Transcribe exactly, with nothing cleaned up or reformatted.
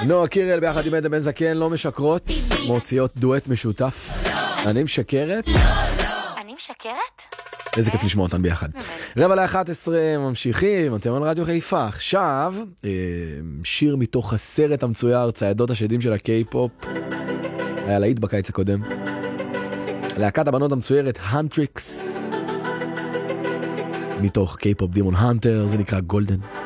נועה קירל ביחד עם עדן בן זקן, לא משקרות, מוציאות דואט משותף. אני משקרת? אני משקרת? איזה כיף לשמוע אותן ביחד. רבע לאחת עשרה ממשיכים, אתם על רדיו חיפה. עכשיו, שיר מתוך הסרט המצויר, ציידות השדים של הקיי-פופ. היה להיט בקיץ הקודם. להקת הבנות המצוירת, הנטריקס. מתוך קיי-פופ דימון הנטר, זה נקרא גולדן.